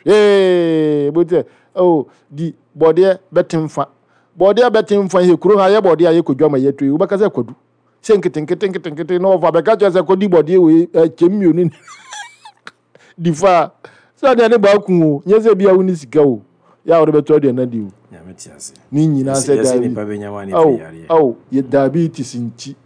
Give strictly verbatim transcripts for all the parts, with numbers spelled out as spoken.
eh but oh di body betim fa body betim fa he kuro ha ye body aye kodwama ye tu ubaka se kodu senketen keten keten no over beka just kodi body we chemionu di fa so de ne ba ku nyeze bia woni sika o ya wo beto de na di o ya metiase ni nyina se da ni pa benya wani fi yare au ye diabetes nti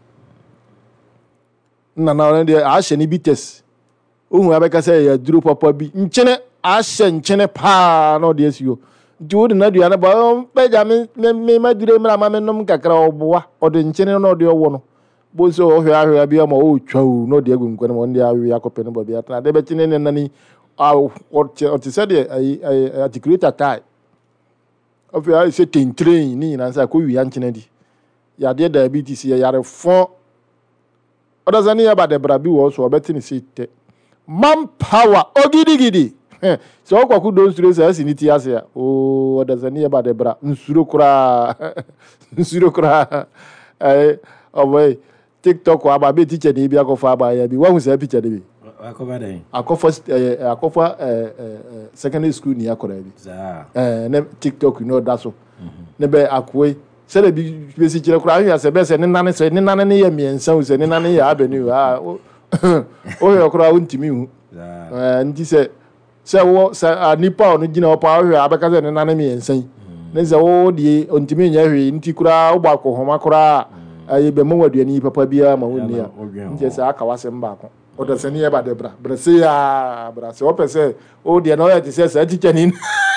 na na de a hye ni bites ohun abeka se ya duro papa bi nchene a hye nchene pa na de asio nti wo de na dua na ba peja me me madure mra ma me nom kakra oboa o de nchene na de owo no bo so o hwe ahwe bia ma o twa o no de agunko na mo de awe akopɛ no ba bia na de betine ne nani a o ti said ai ai articulate tai of I say ten train ni na say ko wi anchene di ya de diabetes ya yare fo oda zani ya ba de bra bi wo so obeti ni say te manpower ogidigidi so kwaku don suro say asiniti ase ya o oda zani ya ba de bra nsuro kura nsuro kura eh oboy TikTok wa ba be teacher ni bi akofa ba ya bi wa hu say picture de bi akofa den akofa akofa eh secondary school ni akora bi za eh ne TikTok you know that so ne be akwe se le bi be si kire kura ya se be se ne nane se ne nane ne ye miensa u se ne nane ya abenu ah o yo kura untimi hu eh nti se se wo se nipa onu gina opa o hwe abeka se ne nane miensa ne se wo die untimi nya hwe nti kura wo ba ko homa kura ayi be mo waduani papa bia ma wonni ya nti se aka wase mba ko o da se ne ye ba de bra bra se ya bra se o pese o de na o ya ti se se teacher ni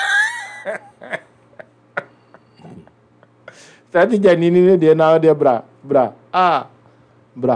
Tati janini ni dia na dia bra bra ah bra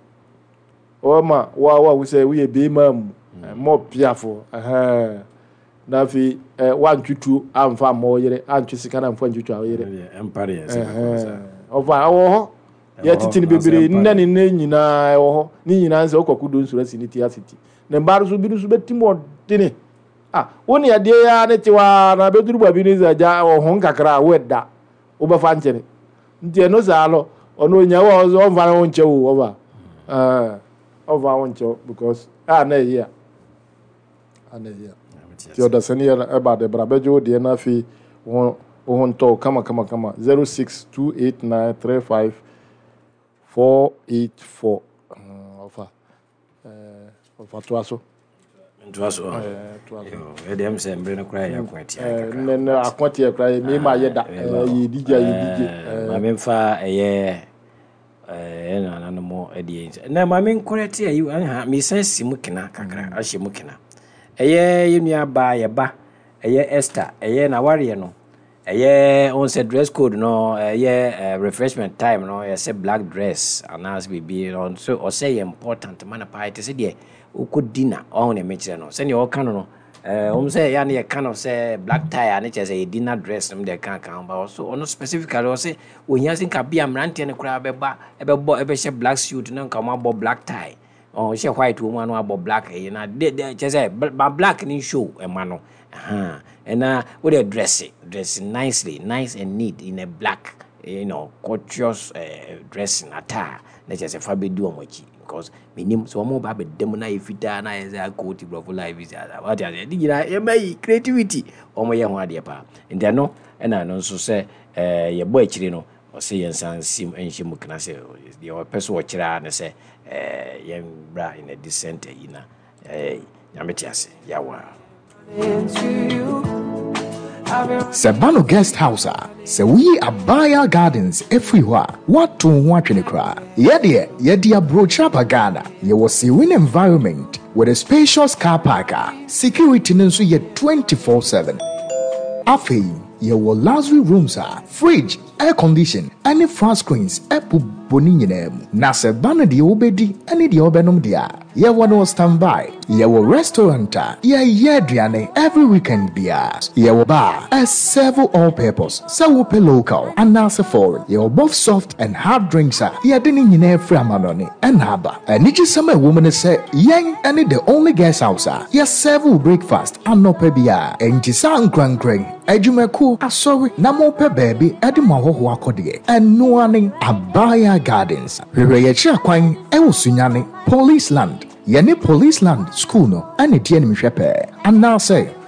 o ma wa wa we say we be mam mo piafo eh na fi wa ntwutu amfa mo yere antwi sika na amfa ntwutu a yere empire yes o va o ho ya titini bebere nna ni na nyina o ho ni nyina nse okwaku do nsura siniti asiti ne mbaru so biru so betimo dini ah woni ya dia ya ne tiwa na beduru ba bi ni za ja o ho nkakra weda uba fanchene ntie no zalo ono nyawo o mvana wonche wo over eh over wonche because ah na here ah na here ti oda sani ya ba de brabejo de na fi won won to kama kama kama zero six two eight nine three five four eight four over eh over twaso ntwaso eh twaso e dem se mbre no kra ya kwati eh ne akwati ya kra mi ma yeda ye dija ye dije ma memfa eye eh na na no mo edie na ma men koreti ayi ha mi sense mu kina kakra ahye mu kina eye yenua ba ye ba eye Esther eye na ware no eye on say dress code no eye refreshment time no eye say black dress anas bibi on so o say important man pa it say de ukodina on e mechire no say ne o kan no eh um say ya ne kan no say black tie and it say dinner dress no de kan kan ba so on specifically o say onya sin ka bia mrante ne kura be ba e be bo e be she black suit no kan ma bo black tie o she white woman no abo black e na de say black ni show e ma no aha and uh with a dressing dressing nicely nice and neat in a black you know gorgeous uh, dressing attire na just a fabedu omochi because minim so mo ba be dem na ifita na ye za coat bro live is what ya di gira e mai creativity omo ye ho ade pa ntia no e na no so say eh ye boy chiri no o say ye san sim enhim kana say the person wo chira na say eh ye bra in a decent ina eh nyametiase yawa Sabano Guest House, se we Abaya Gardens everywhere. What to watch in the crowd? Yedia, Yedia Brocha Pagana. You will see win environment with a spacious car parker. Security ninsu ye twenty-four seven. Afi, you will luxury rooms are fridge, air condition, any flat screens, apple bonin them. Na Sabana di obedi, any di obenum dia. Ye one standby. Ye will restaurant. Ye ye driane every weekend beer. Ye will bar. A several all purpose. So pe local and nasa foreign. Ye will both soft and hard drinks. Ye didn't in every amanoni and haba. And it is some woman say yang any the only guest house. Ye several breakfast and no pe beer. And jisan grand grand. Ejumeku asori namo pe baby edimo ho akodie. And no one Abaya Gardens. We ye chia kwan e usunyane police land. Yene police land school no ane tie ni mhwepe and now say